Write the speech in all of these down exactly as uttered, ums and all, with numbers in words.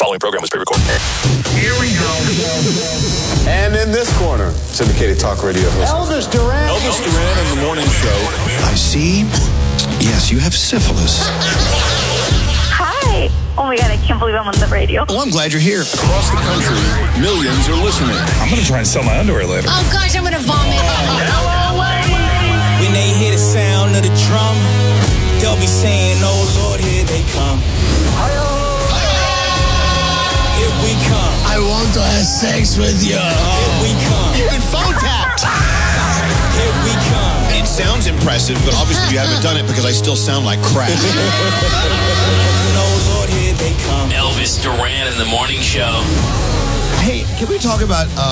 following program was pre-recorded. Here we go. And in this corner, syndicated talk radio host Elvis Duran. Elvis Duran in the morning show. I see. Yes, you have syphilis. Hi. Oh my God, I can't believe I'm on the radio. Well, I'm glad you're here. Across the country, millions are listening. I'm going to try and sell my underwear later. Oh, gosh, I'm going to vomit. When they hear the sound of the drum, they'll be saying, oh, Lord, here they come. Here we come. I want to have sex with you. Here we come. You've been phone tapped. Here we come. It sounds impressive, but obviously you haven't done it because I still sound like crap. Oh, Lord, here they come. Elvis Duran in the morning show. Hey, can we talk about, uh,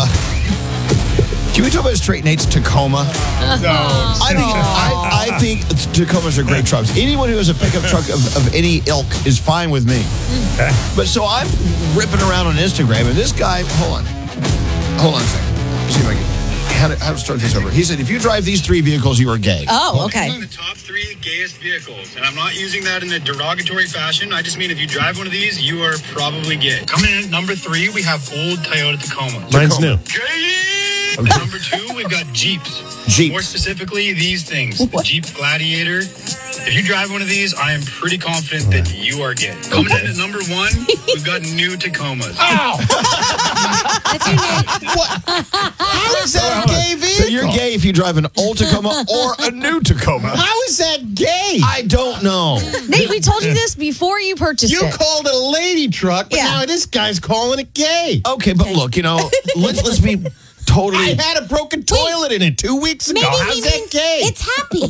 can we talk about Straight Nate's Tacoma? No. I think I, I think Tacomas are great trucks. Anyone who has a pickup truck of, of any ilk is fine with me. Okay. But so I'm ripping around on Instagram, and this guy, hold on, hold on a second. Let's see if I can. How to, how to start this over. He said, if you drive these three vehicles, you are gay. Oh, okay. The top three gayest vehicles, and I'm not using that in a derogatory fashion. I just mean if you drive one of these, you are probably gay. Coming in at number three, we have old Toyota Tacoma. Mine's new. Gay! Number two, we've got Jeeps. Jeeps. More specifically, these things. The Jeep Gladiator. If you drive one of these, I am pretty confident that you are gay. Coming in at number one, we've got new Tacomas. Ow! That's your name. What? How is that a gay vehicle? So you're gay if you drive an old Tacoma or a new Tacoma. How is that gay? I don't know. Nate, we told you this before you purchased You it. called it a lady truck, but Yeah. now this guy's calling it gay. Okay, but look, you know, let's let's be totally. I had a broken toilet in it two weeks ago. Maybe How's he that means gay? it's happy.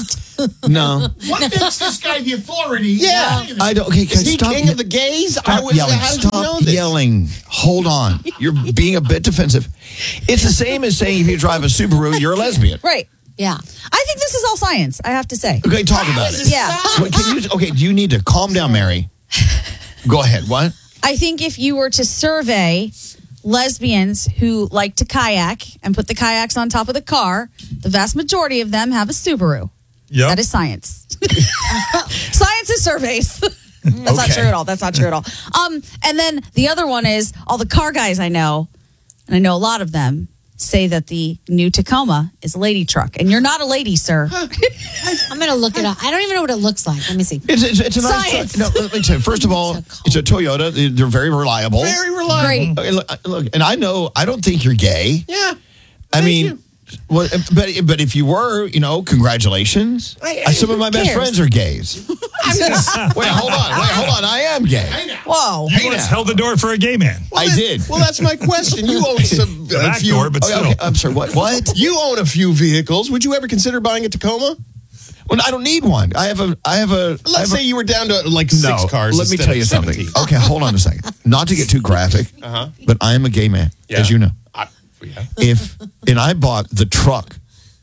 No, What makes this guy the authority? Yeah. I don't. Okay, Is he stop king of the gays? I Stop was, yelling. how did Stop you know this? yelling. Hold on. You're being a bit defensive. It's the same as saying if you drive a Subaru, you're a lesbian. Right. Yeah. I think this is all science, I have to say. Okay, talk about it. Yeah. Wait, can you, okay, do you need to calm down, Mary? Go ahead. What? I think if you were to survey lesbians who like to kayak and put the kayaks on top of the car, the vast majority of them have a Subaru. Yep. That is science. Science is surveys. That's not Okay. true at all. That's not true at all. Um, and then the other one is all the car guys I know, and I know a lot of them, say that the new Tacoma is a lady truck. And you're not a lady, sir. I'm going to look it up. I don't even know what it looks like. Let me see. It's, it's, it's a nice Science. truck. No, let me tell you. First of all, it's a Toyota. They're very reliable. Very reliable. Great. Okay, look, look, and I know, I don't think you're gay. Yeah. I Thank mean, you. well, but but if you were, you know, congratulations. I- Uh, Some of my best cares? friends are gays. Wait, hold on. Wait, hold on. I am gay. Whoa. Hey, Once now. held the door for a gay man. I that- did. Well, that's my question. You own some The a back few. door, but Okay, still. okay, I'm sorry. What? What? You own a few vehicles. Would you ever consider buying a Tacoma? Well, I don't need one. I have a. I have a. I Let's have say a, you were down to like no, six cars. let me instead tell of you something. seventeen. Okay, hold on a second. Not to get too graphic, Uh-huh. but I am a gay man, Yeah. as you know. I, yeah. If and I bought the truck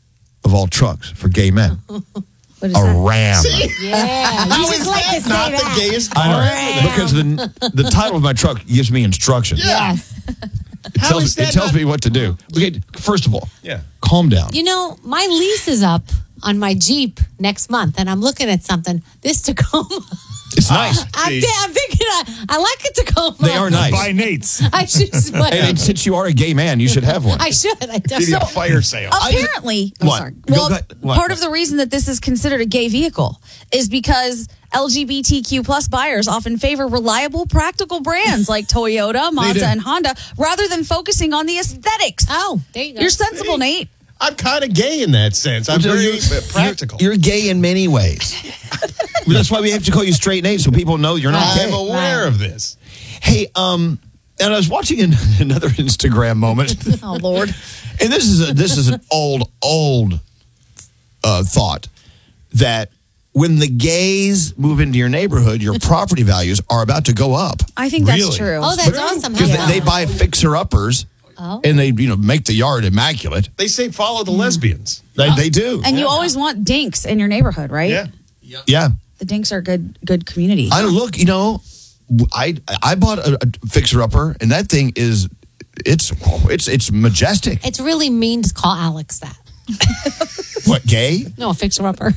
of all trucks for gay men, What is a that? Ram. Yeah. You How just is like that to say not that. the gayest I car? know, because the the title of my truck gives me instructions. Yes. It How tells, is that it tells not- me what to do. Okay, first of all, Yeah. calm down. You know, my lease is up on my Jeep next month, and I'm looking at something. This Tacoma. It's nice. I'm, th- I'm thinking, I, I like a Tacoma. They are nice. By Nate's. I should. But And since you are a gay man, you should have one. I should. I Give you a definitely. fire sale. I just- Apparently, I'm What? sorry. Go Well, ahead. What? part of the reason that this is considered a gay vehicle is because L G B T Q plus buyers often favor reliable, practical brands like Toyota, Mazda, do. and Honda rather than focusing on the aesthetics. Oh, there you go. You're sensible, Nate. I'm kind of gay in that sense. I'm So very you're- uh, practical. You're, you're gay in many ways. That's why we have to call you Straight Nate, so people know you're not I'm gay. aware of this. Hey, um, and I was watching an, another Instagram moment, Oh, Lord. and this is a, this is an old old uh, thought that when the gays move into your neighborhood, your property values are about to go up I think that's Really? true. Oh, that's awesome. because How they, they fun. buy fixer uppers Oh. and they you know make the yard immaculate. They say follow the lesbians. They they do. and you always want dinks in your neighborhood, right? Yeah. Yeah, The dinks are a good, good community. I look. You know, I I bought a, a fixer upper, and that thing is it's it's it's majestic. It's really mean to call Alex that. What, gay? No, fixer-upper.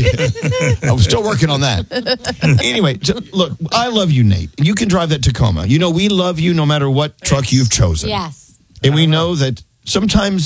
I'm still working on that. Anyway, so, look, I love you, Nate. You can drive that Tacoma. You know, we love you no matter what truck you've chosen. Yes. And we know that sometimes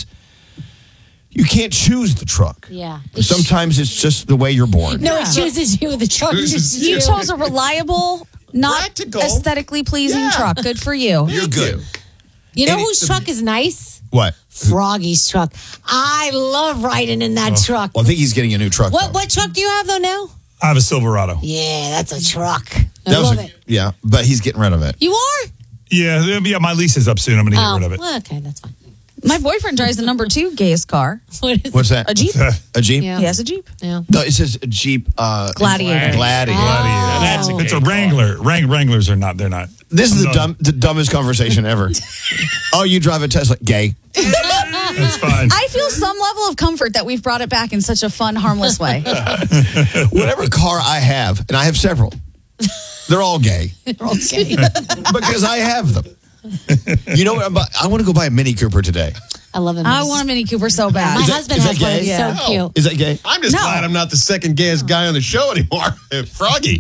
you can't choose the truck. Yeah. Sometimes it's just the way you're born. No, it chooses you. The truck chooses you. You chose a reliable, not Practical. aesthetically pleasing Yeah. truck. Good for you. You're good. You know And whose it- truck is nice? What? Froggy's truck. I love riding in that truck. Well, I think he's getting a new truck. What though. what truck do you have though now? I have a Silverado. Yeah, that's a truck. I That was love a- it. Yeah, but he's getting rid of it. You are? Yeah, yeah. My lease is up soon. I'm going to get Oh, rid of it. well, okay, that's fine. My boyfriend drives the number two gayest car. What is What's that? A Jeep. A Jeep? Yeah. He has a Jeep. Yeah. No, it says a Jeep. Uh, Gladiator. Gladiator. Oh. That's a It's a gay Wrangler. Wrang- Wranglers are not. They're not. This is the No. dumb, the dumbest conversation ever. Oh, you drive a Tesla? Gay. That's fine. I feel some level of comfort that we've brought it back in such a fun, harmless way. Whatever car I have, and I have several, they're all gay Okay. because I have them. You know what? I'm bu- I want to go buy a Mini Cooper today. I love him. I want a Mini Cooper so bad. My Is that- husband is has that one. gay? It's Yeah. so cute. Is that gay? I'm just No. glad I'm not the second gayest guy on the show anymore. Froggy,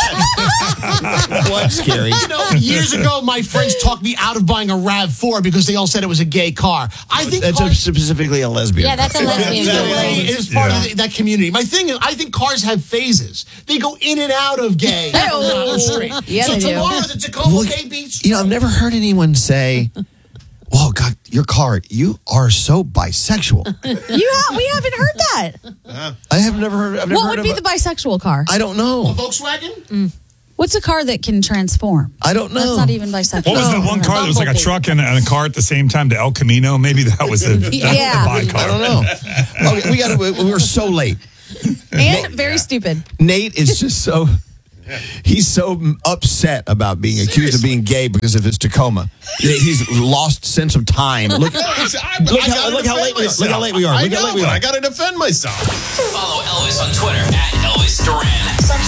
congrats. What's scary? You know, years ago, my friends talked me out of buying a RAV four because they all said it was a gay car. I think That's a, cars, specifically a lesbian. Yeah, that's a car. lesbian. either car. way is part of the, that community. My thing is, I think cars have phases. They go in and out of gay or straight. Yeah, so they do. tomorrow, the Tacoma Look, Gay Beach. You know, I've never heard anyone say, "Well, God, your car, you are so bisexual." You ha- we haven't heard that. I have never heard. I've never What heard would be of the bisexual car? I don't know. Volkswagen? What's a car that can transform? I don't know. That's not even bisexual. What was that one car that was like a Bumblebee. truck and, and a car at the same time? The El Camino? Maybe that was a, that's Yeah. the bi car. I don't know. Okay, we got. We, we were so late. And very stupid. Nate is just so. He's so upset about being accused of being gay because of his Tacoma. He's lost sense of time. Look, I, Look I how- gotta look how defend late we are. myself. Look how late we are. I Look how know, late we but are. I got to defend myself. Follow Elvis on Twitter at Elvis Duran.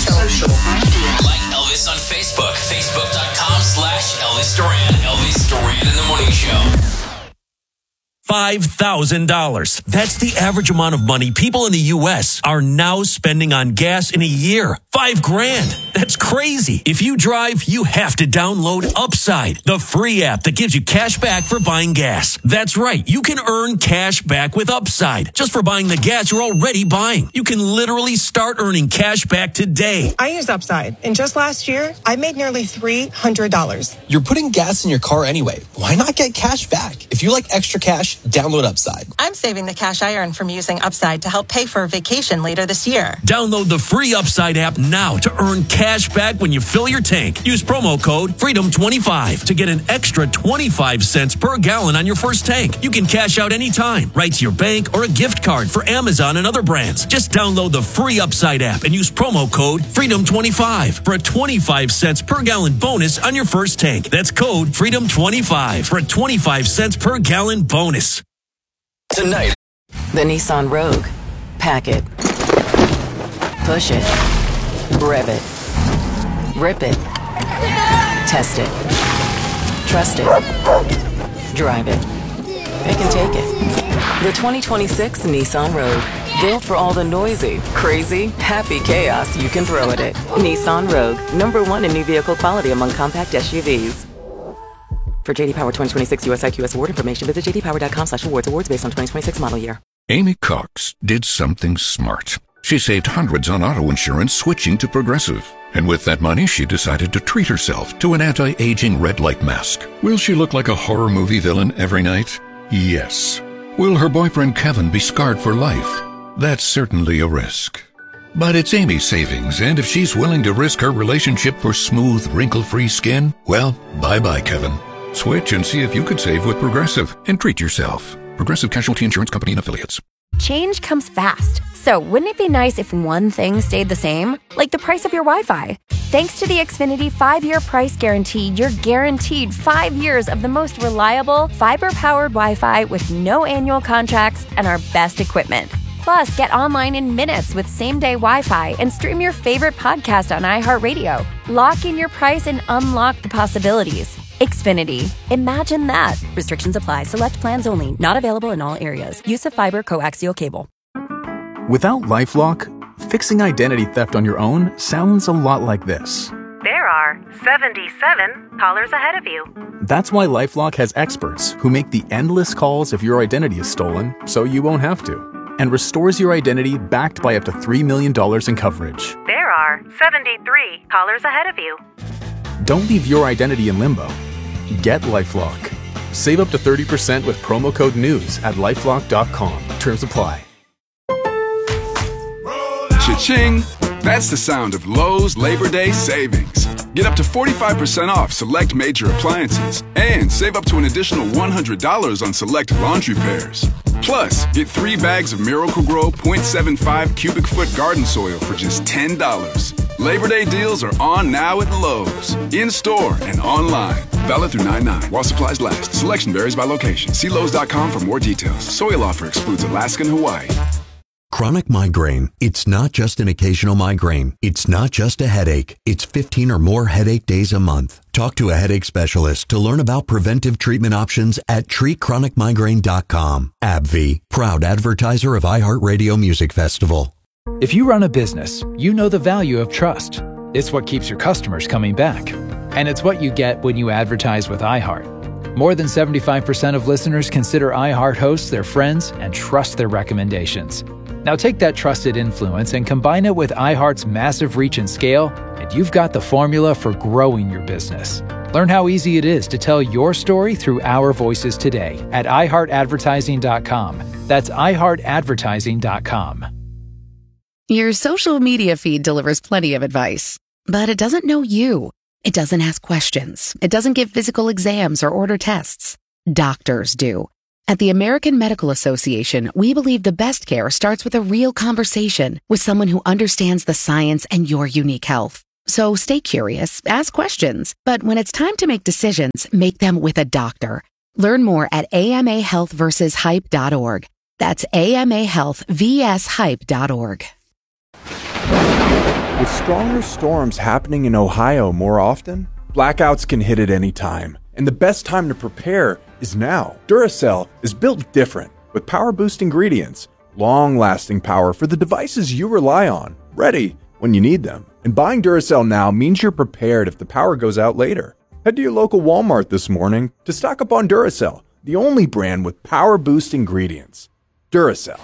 Like Elvis on Facebook. Facebook.com slash Elvis Duran. Elvis Duran in the Morning Show. five thousand dollars. That's the average amount of money people in the U S are now spending on gas in a year. Five grand. That's crazy. If you drive, you have to download Upside, the free app that gives you cash back for buying gas. That's right. You can earn cash back with Upside just for buying the gas you're already buying. You can literally start earning cash back today. I use Upside, and just last year, I made nearly three hundred dollars. You're putting gas in your car anyway. Why not get cash back? If you like extra cash, download Upside. I'm saving the cash I earn from using Upside to help pay for a vacation later this year. Download the free Upside app now to earn cash back when you fill your tank. Use promo code freedom twenty-five to get an extra twenty-five cents per gallon on your first tank. You can cash out anytime, right to your bank or a gift card for Amazon and other brands. Just download the free Upside app and use promo code freedom twenty-five for a twenty-five cents per gallon bonus on your first tank. That's code freedom twenty-five for a twenty-five cents per gallon bonus. Tonight. The Nissan Rogue. Pack it. Push it. Rev it. Rip it. Test it. Trust it. Drive it. It can take it. The twenty twenty-six Nissan Rogue. Built for all the noisy, crazy, happy chaos you can throw at it. Nissan Rogue. Number one in new vehicle quality among compact S U Vs. For J D Power twenty twenty-six U S I Q S award information, visit j d power dot com slash awards. Awards based on twenty twenty-six model year. Amy Cox did something smart. She saved hundreds on auto insurance switching to Progressive. And with that money, she decided to treat herself to an anti-aging red light mask. Will she look like a horror movie villain every night? Yes. Will her boyfriend Kevin be scarred for life? That's certainly a risk. But it's Amy's savings, and if she's willing to risk her relationship for smooth, wrinkle-free skin, well, bye-bye, Kevin. Switch and see if you could save with Progressive and treat yourself. Progressive Casualty Insurance Company and Affiliates. Change comes fast. So wouldn't it be nice if one thing stayed the same? Like the price of your Wi-Fi. Thanks to the Xfinity five-year price guarantee, you're guaranteed five years of the most reliable, fiber-powered Wi-Fi with no annual contracts and our best equipment. Plus, get online in minutes with same-day Wi-Fi and stream your favorite podcast on iHeartRadio. Lock in your price and unlock the possibilities. Xfinity. Imagine that. Restrictions apply. Select plans only. Not available in all areas. Use of fiber coaxial cable. Without LifeLock, fixing identity theft on your own sounds a lot like this. There are seventy-seven callers ahead of you. That's why LifeLock has experts who make the endless calls if your identity is stolen, so you won't have to, and restores your identity backed by up to three million dollars in coverage. There are seventy-three callers ahead of you. Don't leave your identity in limbo. Get LifeLock. Save up to thirty percent with promo code NEWS at lifelock dot com. Terms apply. Cha-ching! That's the sound of Lowe's Labor Day savings. Get up to forty-five percent off select major appliances and save up to an additional one hundred dollars on select laundry pairs. Plus, get three bags of Miracle-Gro point seven five cubic foot garden soil for just ten dollars. Labor Day deals are on now at Lowe's. In-store and online. Valid through nine nine while supplies last. Selection varies by location. See Lowe's dot com for more details. Soil offer excludes Alaska and Hawaii. Chronic migraine. It's not just an occasional migraine. It's not just a headache. It's fifteen or more headache days a month. Talk to a headache specialist to learn about preventive treatment options at treat chronic migraine dot com. AbbVie, proud advertiser of iHeartRadio Music Festival. If you run a business, you know the value of trust. It's what keeps your customers coming back. And it's what you get when you advertise with iHeart. More than seventy-five percent of listeners consider iHeart hosts their friends and trust their recommendations. Now take that trusted influence and combine it with iHeart's massive reach and scale, and you've got the formula for growing your business. Learn how easy it is to tell your story through our voices today at i heart advertising dot com. That's i heart advertising dot com. Your social media feed delivers plenty of advice, but it doesn't know you. It doesn't ask questions. It doesn't give physical exams or order tests. Doctors do. At the American Medical Association, we believe the best care starts with a real conversation with someone who understands the science and your unique health. So stay curious, ask questions, but when it's time to make decisions, make them with a doctor. Learn more at A M A health versus hype dot org. That's A M A health versus hype dot org. With stronger storms happening in Ohio more often, blackouts can hit at any time. And the best time to prepare is now. Duracell is built different with power boost ingredients, long-lasting power for the devices you rely on, ready when you need them. And buying Duracell now means you're prepared if the power goes out later. Head to your local Walmart this morning to stock up on Duracell, the only brand with power boost ingredients. Duracell.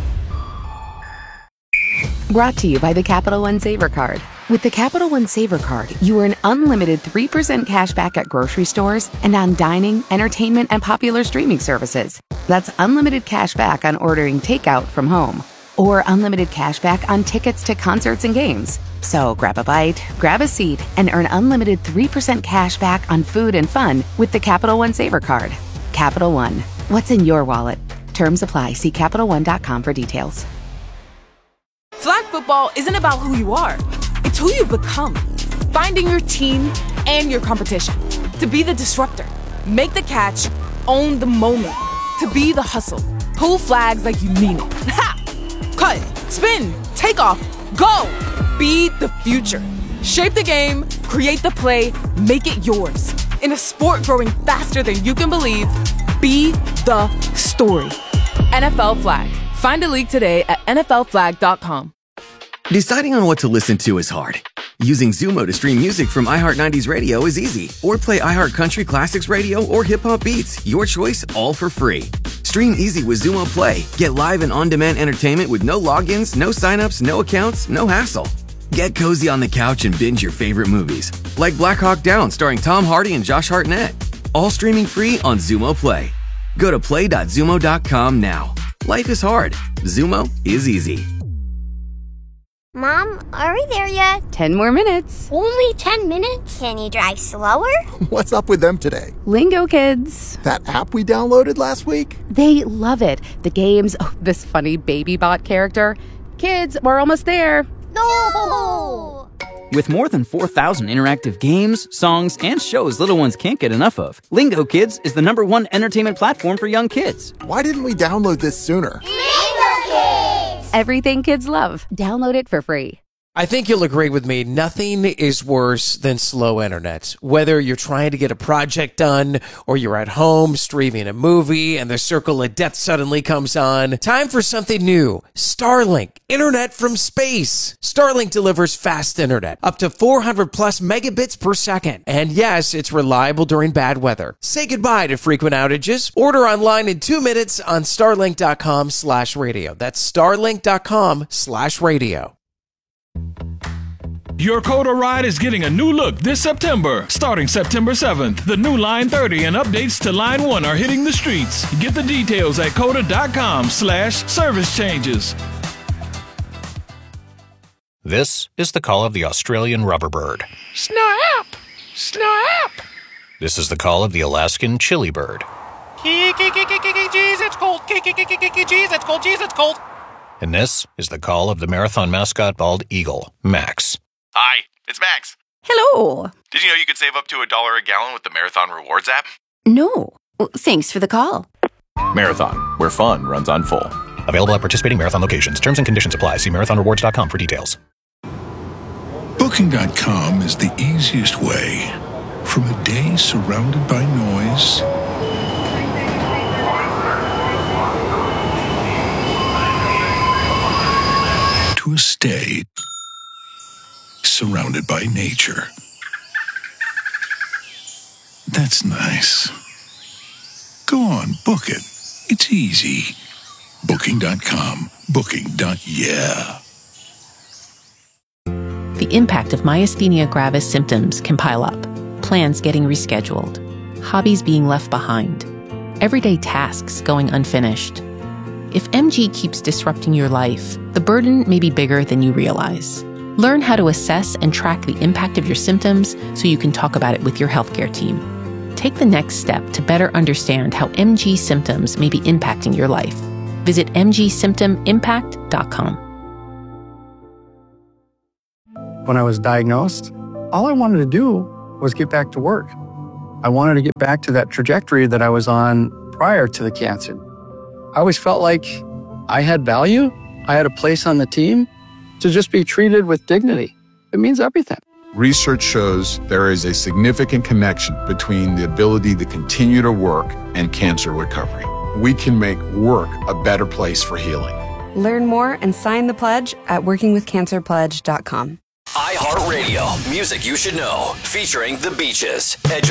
Brought to you by the Capital One Saver Card. With the Capital One Saver Card, you earn unlimited three percent cash back at grocery stores and on dining, entertainment, and popular streaming services. That's unlimited cash back on ordering takeout from home, or unlimited cash back on tickets to concerts and games. So grab a bite, grab a seat, and earn unlimited three percent cash back on food and fun with the Capital One Saver Card. Capital One. What's in your wallet? Terms apply. See Capital One dot com for details. Flag football isn't about who you are. It's who you become. Finding your team and your competition. To be the disruptor. Make the catch. Own the moment. To be the hustle. Pull flags like you mean it. Ha! Cut. Spin. Take off. Go. Be the future. Shape the game. Create the play. Make it yours. In a sport growing faster than you can believe, be the story. N F L Flag. Find a league today at N F L flag dot com. Deciding on what to listen to is hard. Using Zumo to stream music from iHeart nineties Radio is easy. Or play iHeart Country Classics Radio or Hip Hop Beats. Your choice, all for free. Stream easy with Zumo Play. Get live and on-demand entertainment with no logins, no signups, no accounts, no hassle. Get cozy on the couch and binge your favorite movies. Like Black Hawk Down starring Tom Hardy and Josh Hartnett. All streaming free on Zumo Play. Go to play dot zumo dot com now. Life is hard. Zumo is easy. Mom, are we there yet? Ten more minutes. Only ten minutes? Can you drive slower? What's up with them today? Lingo Kids. That app we downloaded last week? They love it. The games, oh, this funny baby bot character. Kids, we're almost there. No! With more than four thousand interactive games, songs, and shows little ones can't get enough of, Lingo Kids is the number one entertainment platform for young kids. Why didn't we download this sooner? Lingo Kids! Everything kids love. Download it for free. I think you'll agree with me. Nothing is worse than slow internet. Whether you're trying to get a project done or you're at home streaming a movie and the circle of death suddenly comes on. Time for something new. Starlink. Internet from space. Starlink delivers fast internet. Up to four hundred plus megabits per second. And yes, it's reliable during bad weather. Say goodbye to frequent outages. Order online in two minutes on starlink.com slash radio. That's starlink.com slash radio. Your Coda ride is getting a new look this September. Starting September seventh, the new Line thirty and updates to Line one are hitting the streets. Get the details at coda.com slash service changes. This is the call of the Australian rubberbird. Snap! Snap! This is the call of the Alaskan chili bird. Jeez, it's cold. Jeez, it's cold. Jeez, it's cold. And this is the call of the marathon mascot bald eagle, Max. Hi, it's Max. Hello. Did you know you could save up to a dollar a gallon with the Marathon Rewards app? No. Thanks for the call. Marathon, where fun runs on full. Available at participating Marathon locations. Terms and conditions apply. See marathon rewards dot com for details. Booking dot com is the easiest way. From a day surrounded by noise to a stay surrounded by nature. That's nice. Go on, book it. It's easy. Booking dot com. Booking. Yeah. The impact of myasthenia gravis symptoms can pile up. Plans getting rescheduled. Hobbies being left behind. Everyday tasks going unfinished. If M G keeps disrupting your life, the burden may be bigger than you realize. Learn how to assess and track the impact of your symptoms so you can talk about it with your healthcare team. Take the next step to better understand how M G symptoms may be impacting your life. Visit m g symptom impact dot com. When I was diagnosed, all I wanted to do was get back to work. I wanted to get back to that trajectory that I was on prior to the cancer. I always felt like I had value, I had a place on the team. To just be treated with dignity, it means everything. Research shows there is a significant connection between the ability to continue to work and cancer recovery. We can make work a better place for healing. Learn more and sign the pledge at working with cancer pledge dot com. iHeartRadio, music you should know, featuring The Beaches, Edge of